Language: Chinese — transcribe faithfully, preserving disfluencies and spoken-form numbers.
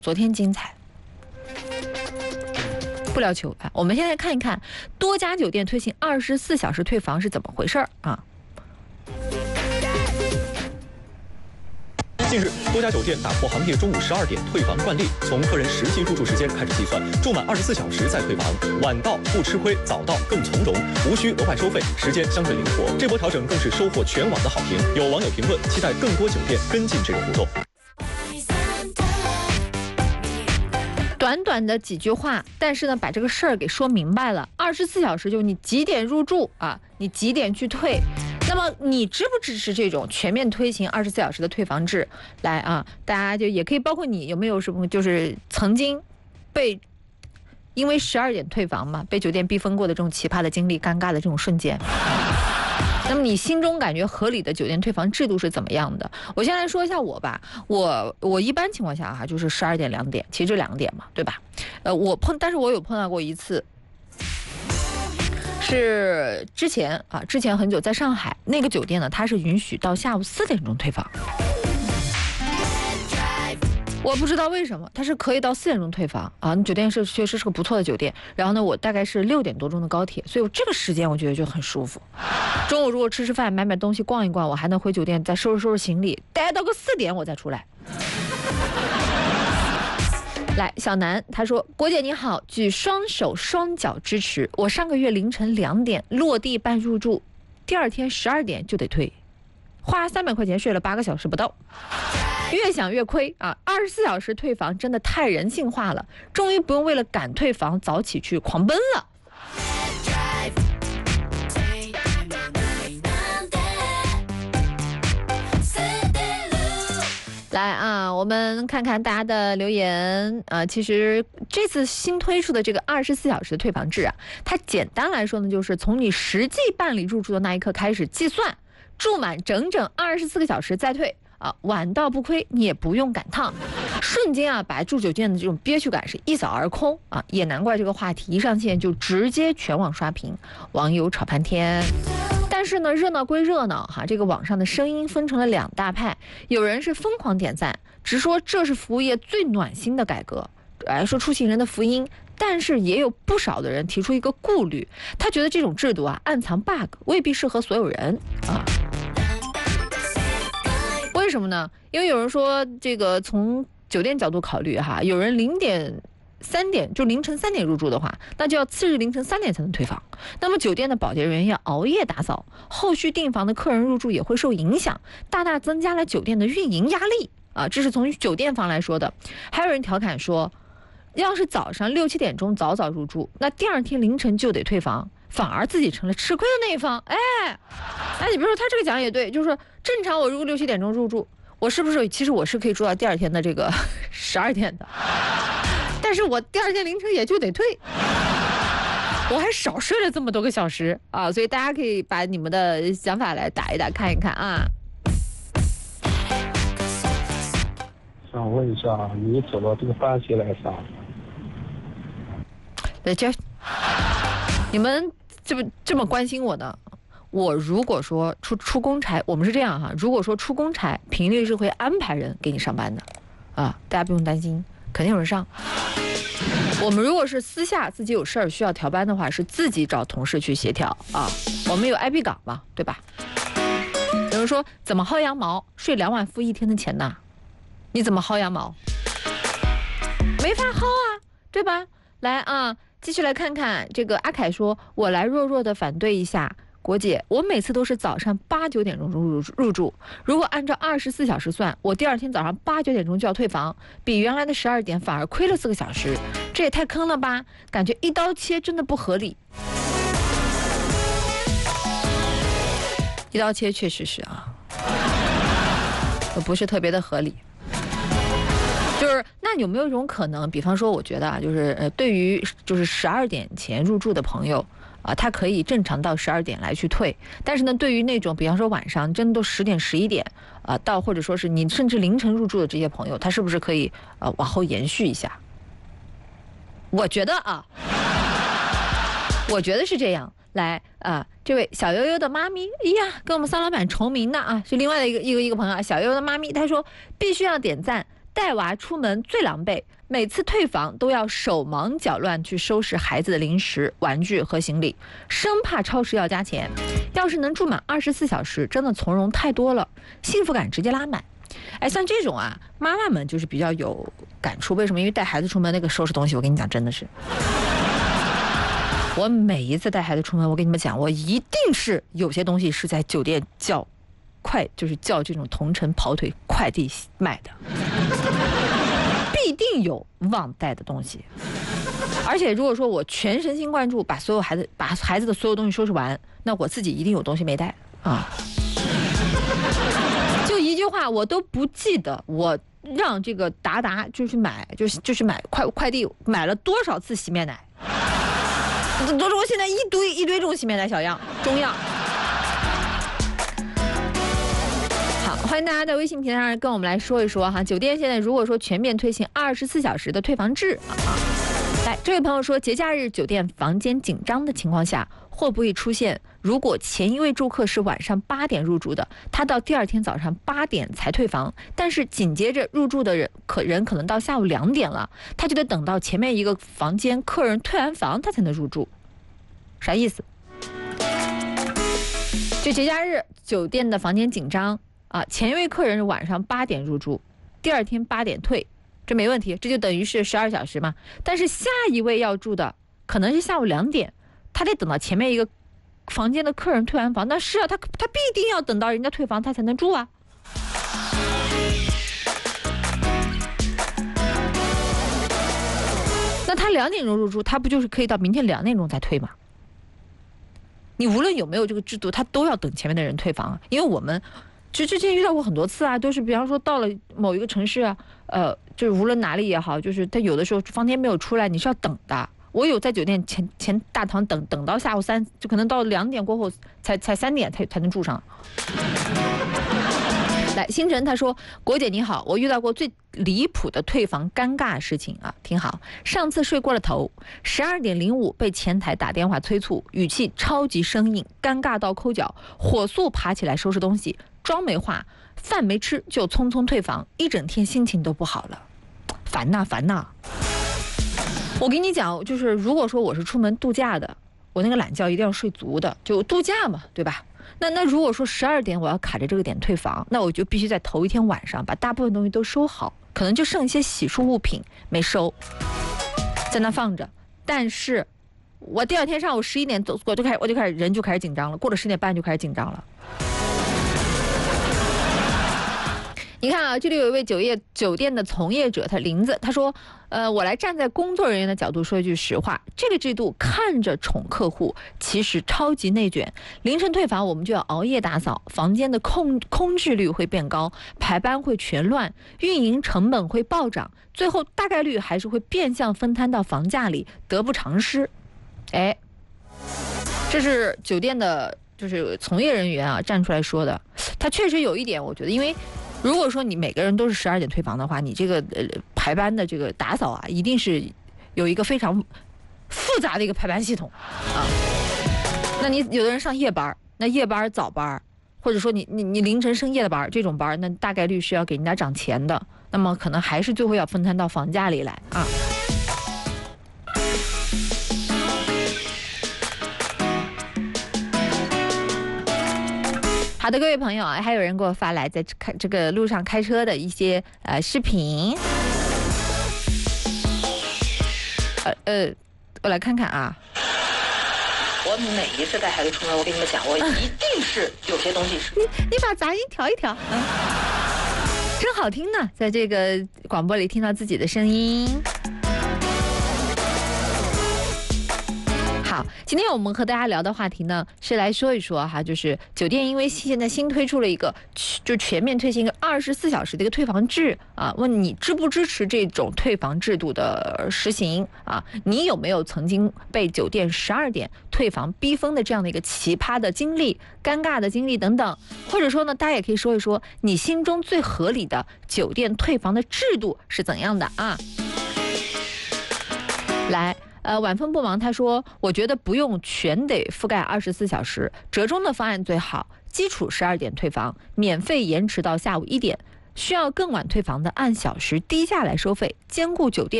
昨天精彩。不聊球啊，我们现在看一看多家酒店推行二十四小时退房是怎么回事儿啊？ 近日，多家酒店打破行业中午十二点退房惯例，从客人实际入住时间开始计算，住满二十四小时再退房。晚到不吃亏，早到更从容，无需额外收费，时间相对灵活。这波调整更是收获全网的好评。有网友评论，期待更多酒店跟进这个活动。 短短的几句话，但是呢，把这个事儿给说明白了。二十四小时就你几点入住啊，你几点去退。那么你支不支持这种全面推行二十四小时的退房制？来啊，大家就也可以包括你有没有什么就是曾经被因为十二点退房嘛，被酒店逼疯过的这种奇葩的经历、尴尬的这种瞬间。那么你心中感觉合理的酒店退房制度是怎么样的？我先来说一下我吧，我我一般情况下哈、啊，就是十二点两点，其实这两点嘛，对吧？呃，我碰，但是我有碰到过一次，是之前啊，之前很久在上海那个酒店呢，它是允许到下午四点钟退房。我不知道为什么，它是可以到四点钟退房啊。酒店是确实是个不错的酒店。然后呢，我大概是六点多钟的高铁，所以我这个时间我觉得就很舒服。中午如果吃吃饭、买买东西、逛一逛，我还能回酒店再收拾收拾行李，待到个四点我再出来。来，小南他说：“国姐你好，举双手双脚支持。我上个月凌晨两点落地办入住，第二天十二点就得退，花三百块钱睡了八个小时不到。”越想越亏啊！二十四小时退房真的太人性化了，终于不用为了赶退房早起去狂奔了。来啊，我们看看大家的留言啊。其实这次新推出的这个二十四小时的退房制啊，它简单来说呢，就是从你实际办理入住的那一刻开始计算，住满整整二十四个小时再退。啊，晚到不亏，你也不用赶趟，瞬间啊，把住酒店的这种憋屈感是一扫而空啊！也难怪这个话题一上线就直接全网刷屏，网友吵翻天。但是呢，热闹归热闹哈，这个网上的声音分成了两大派，有人是疯狂点赞，直说这是服务业最暖心的改革，哎，说出行人的福音。但是也有不少的人提出一个顾虑，他觉得这种制度啊暗藏 bug， 未必适合所有人啊。为什么呢？因为有人说这个从酒店角度考虑哈，有人零点三点就凌晨三点入住的话，那就要次日凌晨三点才能退房。那么酒店的保洁人员要熬夜打扫，后续订房的客人入住也会受影响，大大增加了酒店的运营压力啊。这是从酒店方来说的。还有人调侃说，要是早上六七点钟早早入住，那第二天凌晨就得退房，反而自己成了吃亏的那一方。哎，哎，你别说他这个讲也对，就是说正常我如果六七点钟入住，我是不是其实我是可以住到第二天的这个十二点的，但是我第二天凌晨也就得退，我还少睡了这么多个小时啊！所以大家可以把你们的想法来打一打看一看啊。 想问一下，你走到这个巴西来啥？ 对，这你们这么这么关心我呢？我如果说出出公差，我们是这样哈，如果说出公差，频率是会安排人给你上班的，啊，大家不用担心，肯定有人上。我们如果是私下自己有事儿需要调班的话，是自己找同事去协调啊。我们有 I P 岗嘛，对吧？有人说怎么薅羊毛，睡两晚付一天的钱呐？你怎么薅羊毛？没法薅啊，对吧？来啊，继续来看看这个阿凯说，我来弱弱的反对一下。国姐，我每次都是早上八九点钟入入住，如果按照二十四小时算，我第二天早上八九点钟就要退房，比原来的十二点反而亏了四个小时，这也太坑了吧！感觉一刀切真的不合理。一刀切确实是啊，不是特别的合理。就是那有没有一种可能，比方说，我觉得啊，就是呃，对于就是十二点前入住的朋友。啊，他可以正常到十二点来去退，但是呢，对于那种比方说晚上真的都十点十一点啊到，或者说是你甚至凌晨入住的这些朋友，他是不是可以呃往后延续一下？我觉得啊，我觉得是这样。来啊，这位小悠悠的妈咪，哎呀，跟我们桑老板重名的啊，是另外的一个一个一个朋友啊，小悠悠的妈咪，她说必须要点赞。 带娃出门最狼狈，每次退房都要手忙脚乱去收拾孩子的零食、玩具和行李，生怕超市要加钱。要是能住满二十四小时，真的从容太多了，幸福感直接拉满。哎，像这种啊，妈妈们就是比较有感触。为什么？因为带孩子出门那个收拾东西，我跟你讲，真的是，我每一次带孩子出门，我跟你们讲，我一定是有些东西是在酒店叫快，就是叫这种同城跑腿快递买的，必定有忘带的东西。而且如果说我全神心贯注把所有孩子把孩子的所有东西收拾完，那我自己一定有东西没带啊。就一句话，我都不记得我让这个达达就是买，就是就是买快快递买了多少次洗面奶。都是我现在一堆一堆这种洗面奶小样、中样。好，欢迎大家在微信平台上跟我们来说一说哈，酒店现在如果说全面推行二十四小时的退房制啊，来，这位朋友说，节假日酒店房间紧张的情况下，会不会出现，如果前一位住客是晚上八点入住的，他到第二天早上八点才退房，但是紧接着入住的人可人可能到下午两点了，他就得等到前面一个房间客人退完房，他才能入住，啥意思？就节假日酒店的房间紧张啊，前一位客人是晚上八点入住，第二天八点退，这没问题，这就等于是十二小时嘛。但是下一位要住的可能是下午两点，他得等到前面一个房间的客人退完房，那是啊，他他必定要等到人家退房，他才能住啊。那他两点钟入住，他不就是可以到明天两点钟再退吗？你无论有没有这个制度，他都要等前面的人退房，因为我们就之前遇到过很多次啊，都是比方说到了某一个城市啊，呃，就是无论哪里也好，就是他有的时候房间没有出来，你是要等的。我有在酒店前前大堂等等到下午三，就可能到两点过后才才三点才才能住上。来，星辰他说：“国姐你好，我遇到过最离谱的退房尴尬事情啊，挺好。上次睡过了头，十二点零五被前台打电话催促，语气超级生硬，尴尬到抠脚，火速爬起来收拾东西，妆没化，饭没吃就匆匆退房，一整天心情都不好了，烦呐烦呐。”我跟你讲，就是如果说我是出门度假的，我那个懒觉一定要睡足的，就度假嘛，对吧？那那如果说十二点我要卡着这个点退房，那我就必须在头一天晚上把大部分东西都收好，可能就剩一些洗漱物品没收，在那放着。但是我第二天上午十一点走，我就开始我就开始人就开始紧张了，过了十点半就开始紧张了。你看啊，这里有一位酒业酒店的从业者，他林子，他说，呃，我来站在工作人员的角度说一句实话，这个制度看着宠客户，其实超级内卷。凌晨退房，我们就要熬夜打扫，房间的空空置率会变高，排班会全乱，运营成本会暴涨，最后大概率还是会变相分摊到房价里，得不偿失。哎，这是酒店的，就是从业人员啊站出来说的，他确实有一点，我觉得，因为如果说你每个人都是十二点退房的话，你这个呃排班的这个打扫啊，一定是有一个非常复杂的一个排班系统啊。那你有的人上夜班，那夜班早班，或者说你你你凌晨深夜的班，这种班，那大概率是要给人家涨钱的，那么可能还是最后要分摊到房价里来啊。好的，各位朋友啊，还有人给我发来在开这个路上开车的一些呃视频，呃呃，我来看看啊。我每一次带孩子出门，我跟你们讲，我一定是有些东西是。你你把杂音调一调，嗯，真好听呢，在这个广播里听到自己的声音。好，今天我们和大家聊的话题呢，是来说一说哈，就是酒店因为现在新推出了一个就全面推行一个二十四小时的一个退房制啊，问你支不支持这种退房制度的实行啊？你有没有曾经被酒店十二点退房逼疯的这样的一个奇葩的经历、尴尬的经历等等？或者说呢，大家也可以说一说你心中最合理的酒店退房的制度是怎样的啊？来。呃，晚风不忙他说，我觉得不用全得覆盖二十四小时，折中的方案最好，基础十二点退房，免费延迟到下午一点， 需要更晚退房的按小时低价来收费，兼顾酒店